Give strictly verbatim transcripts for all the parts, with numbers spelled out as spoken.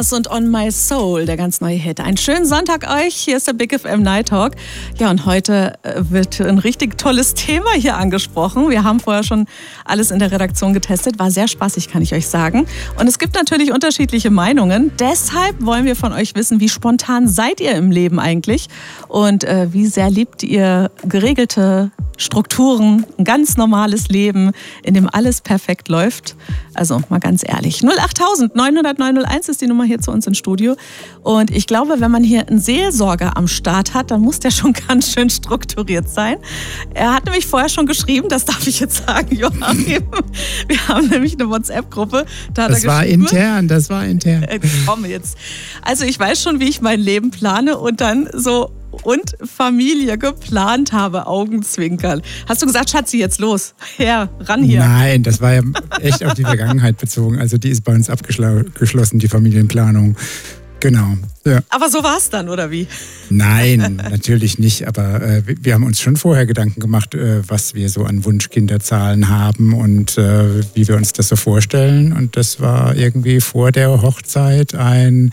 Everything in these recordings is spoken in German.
Boss und On My Soul, der ganz neue Hit. Einen schönen Sonntag euch, hier ist der Big F M Night Talk. Ja, und heute wird ein richtig tolles Thema hier angesprochen. Wir haben vorher schon alles in der Redaktion getestet, war sehr spaßig, kann ich euch sagen. Und es gibt natürlich unterschiedliche Meinungen. Deshalb wollen wir von euch wissen, wie spontan seid ihr im Leben eigentlich? Und äh, wie sehr liebt ihr geregelte Strukturen, ein ganz normales Leben, in dem alles perfekt läuft? Also mal ganz ehrlich, null acht neun null null neun null eins ist die Nummer hier zu uns ins Studio. Und ich glaube, wenn man hier einen Seelsorger am Start hat, dann muss der schon ganz schön strukturiert sein. Er hat nämlich vorher schon geschrieben, das darf ich jetzt sagen, Joachim. Wir haben nämlich eine WhatsApp-Gruppe. Da hat das er war intern, das war intern. Äh, komm jetzt. Also ich weiß schon, wie ich mein Leben plane und dann so und Familie geplant habe, Augenzwinkern. Hast du gesagt, Schatzi, jetzt los? Her, ran hier. Nein, das war ja echt auf die Vergangenheit bezogen. Also die ist bei uns abgeschlossen, die Familienplanung. Genau. Ja. Aber so war es dann, oder wie? Nein, natürlich nicht. Aber äh, wir haben uns schon vorher Gedanken gemacht, äh, was wir so an Wunschkinderzahlen haben und äh, wie wir uns das so vorstellen. Und das war irgendwie vor der Hochzeit ein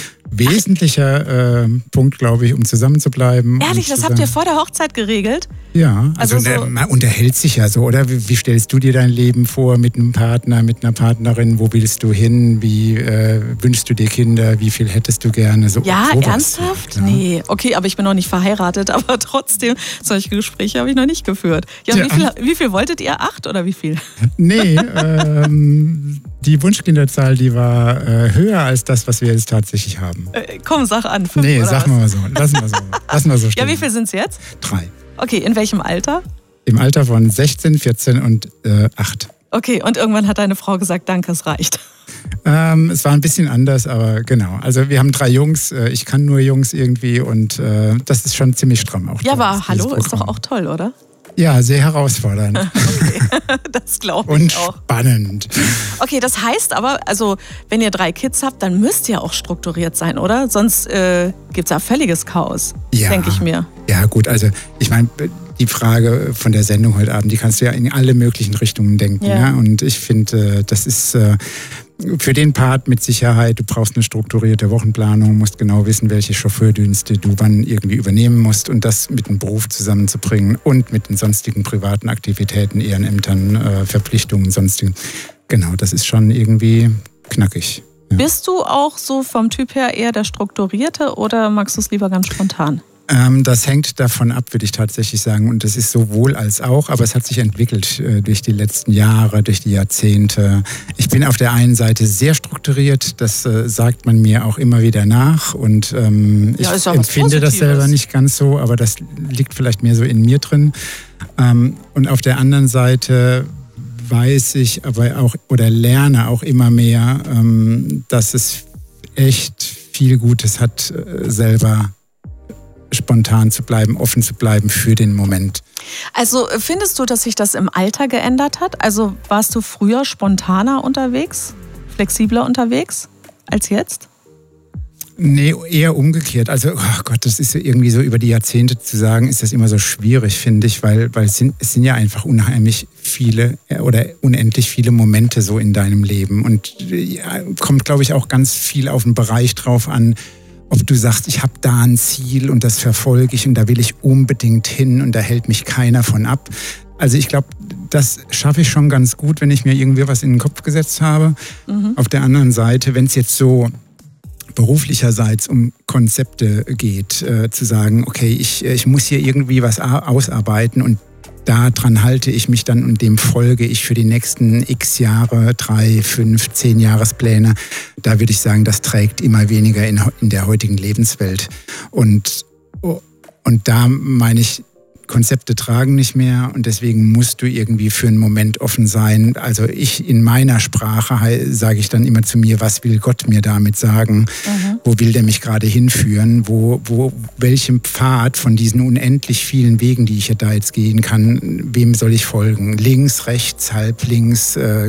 wesentlicher äh, Punkt, glaube ich, um zusammen zu bleiben. Ehrlich, das habt ihr vor der Hochzeit geregelt? Ja, also, also also so man unterhält sich ja so, oder? Wie, wie stellst du dir dein Leben vor mit einem Partner, mit einer Partnerin? Wo willst du hin? Wie äh, wünschst du dir Kinder? Wie viel hättest du gerne? So, ja, sowas. Ernsthaft? Ja. Nee, okay, aber ich bin noch nicht verheiratet, aber trotzdem, solche Gespräche habe ich noch nicht geführt. Ja, Ja. wie, viel, wie viel wolltet ihr? Acht oder wie viel? Nee, ähm, die Wunschkinderzahl, die war äh, höher als das, was wir jetzt tatsächlich haben. Äh, komm, sag an. Fünf Nee, oder sag was? mal so. Lassen wir so. Lassen wir so stehen. Ja, wie viel sind es jetzt? Drei. Okay, in welchem Alter? Im Alter von sechzehn, vierzehn und äh, acht. Okay, und irgendwann hat deine Frau gesagt, danke, es reicht. Ähm, es war ein bisschen anders, aber genau. Also wir haben drei Jungs, äh, ich kann nur Jungs irgendwie und äh, das ist schon ziemlich stramm auch. Ja, aber dieses hallo, ist Programm. doch auch toll, oder? Ja, sehr herausfordernd. Okay, das glaube und ich auch. spannend. Okay, das heißt aber, also wenn ihr drei Kids habt, dann müsst ihr auch strukturiert sein, oder? Sonst äh, gibt es ja völliges Chaos, Ja. denke ich mir. Ja gut, also ich meine, die Frage von der Sendung heute Abend, die kannst du ja in alle möglichen Richtungen denken. Ja. Ne? Und ich finde, das ist äh, für den Part mit Sicherheit, du brauchst eine strukturierte Wochenplanung, musst genau wissen, welche Chauffeurdienste du wann irgendwie übernehmen musst und das mit dem Beruf zusammenzubringen und mit den sonstigen privaten Aktivitäten, Ehrenämtern, äh, Verpflichtungen, sonstigen. Genau, das ist schon irgendwie knackig. Ja. Bist du auch so vom Typ her eher der Strukturierte oder magst du es lieber ganz spontan? Ähm, das hängt davon ab, würde ich tatsächlich sagen. Und das ist sowohl als auch, aber es hat sich entwickelt äh, durch die letzten Jahre, durch die Jahrzehnte. Ich bin auf der einen Seite sehr strukturiert, das äh, sagt man mir auch immer wieder nach. Und ähm, Ja, ich ist ja was empfinde das Positives. selber nicht ganz so, aber das liegt vielleicht mehr so in mir drin. Ähm, und auf der anderen Seite weiß ich aber auch oder lerne auch immer mehr, ähm, dass es echt viel Gutes hat, äh, selber spontan zu bleiben, offen zu bleiben für den Moment. Also findest du, dass sich das im Alter geändert hat? Also warst du früher spontaner unterwegs, flexibler unterwegs als jetzt? Nee, eher umgekehrt. Also, oh Gott, das ist irgendwie so über die Jahrzehnte zu sagen, ist das immer so schwierig, finde ich, weil, weil es, sind, es sind ja einfach unheimlich viele oder unendlich viele Momente so in deinem Leben. Und ja, kommt, glaube ich, auch ganz viel auf den Bereich drauf an, ob du sagst, ich habe da ein Ziel und das verfolge ich und da will ich unbedingt hin und da hält mich keiner von ab. Also ich glaube, das schaffe ich schon ganz gut, wenn ich mir irgendwie was in den Kopf gesetzt habe. Mhm. Auf der anderen Seite, wenn es jetzt so beruflicherseits um Konzepte geht, äh, zu sagen, okay, ich, ich muss hier irgendwie was ausarbeiten und daran halte ich mich dann und dem folge ich für die nächsten x Jahre, drei, fünf, zehn Jahrespläne. Da würde ich sagen, das trägt immer weniger in, in der heutigen Lebenswelt. Und, und da meine ich, Konzepte tragen nicht mehr und deswegen musst du irgendwie für einen Moment offen sein. Also ich in meiner Sprache sage ich dann immer zu mir, was will Gott mir damit sagen? Mhm. Wo will der mich gerade hinführen? Wo, wo, welchem Pfad von diesen unendlich vielen Wegen, die ich da jetzt gehen kann, wem soll ich folgen? Links, rechts, halb links, äh,